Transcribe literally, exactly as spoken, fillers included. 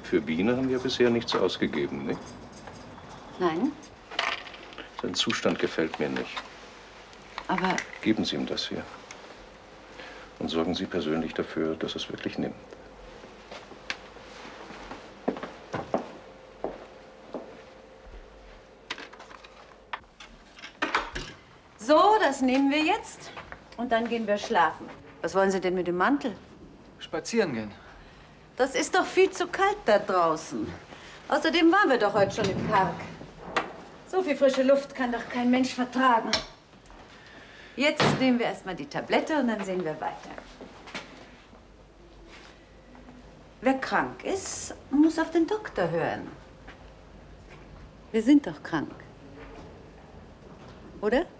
Für Biene haben wir bisher nichts ausgegeben, nicht? Nein. Sein Zustand gefällt mir nicht. Aber... Geben Sie ihm das hier. Und sorgen Sie persönlich dafür, dass es wirklich nimmt. So, das nehmen wir jetzt. Und dann gehen wir schlafen. Was wollen Sie denn mit dem Mantel? Spazieren gehen. Das ist doch viel zu kalt da draußen. Außerdem waren wir doch heute schon im Park. So viel frische Luft kann doch kein Mensch vertragen. Jetzt nehmen wir erstmal die Tablette und dann sehen wir weiter. Wer krank ist, muss auf den Doktor hören. Wir sind doch krank. Oder?